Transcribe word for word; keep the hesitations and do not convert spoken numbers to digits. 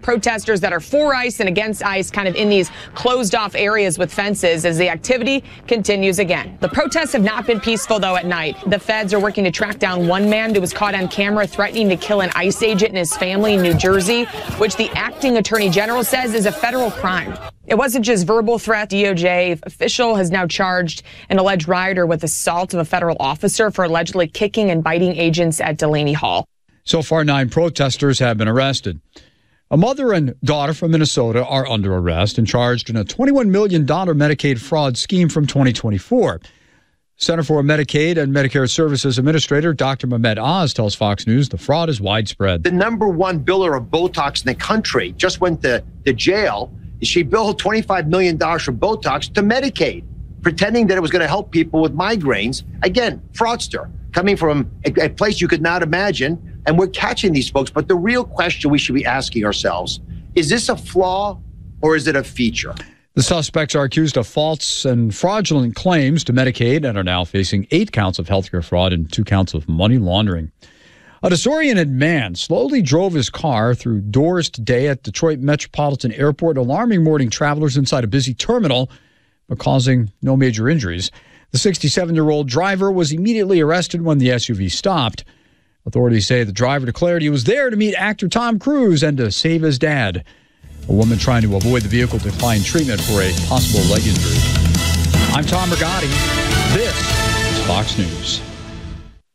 protesters that are for ICE and against ICE kind of in these closed-off areas with fences as the activity continues again. The protests have not been peaceful, though, at night. The feds are working to track down one man who was caught on camera threatening to kill an ICE agent and his family in New Jersey, which the acting attorney general says is a federal crime. It wasn't just verbal threat. D O J official has now charged an alleged rioter with assault of a federal officer for allegedly kicking and biting agents at Delaney Hall. So far, nine protesters have been arrested. A mother and daughter from Minnesota are under arrest and charged in a twenty-one million dollars Medicaid fraud scheme from twenty twenty-four. Center for Medicaid and Medicare Services Administrator Doctor Mehmet Oz tells Fox News the fraud is widespread. The number one biller of Botox in the country just went to, to jail. She billed twenty-five million dollars for Botox to Medicaid, pretending that it was going to help people with migraines. Again, fraudster, coming from a, a place you could not imagine. And we're catching these folks. But the real question we should be asking ourselves, is this a flaw or is it a feature? The suspects are accused of false and fraudulent claims to Medicaid and are now facing eight counts of healthcare fraud and two counts of money laundering. A disoriented man slowly drove his car through doors today at Detroit Metropolitan Airport, alarming morning travelers inside a busy terminal, but causing no major injuries. The sixty-seven-year-old driver was immediately arrested when the S U V stopped. Authorities say the driver declared he was there to meet actor Tom Cruise and to save his dad. A woman trying to avoid the vehicle declined treatment for a possible leg injury. I'm Tom Rigotti. This is Fox News.